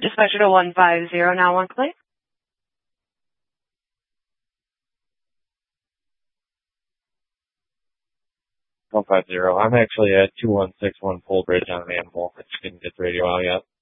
Dispatcher to 150 now, one click. 150. I'm actually at 2161 Pole Bridge on an animal. I just didn't get the radio out yet.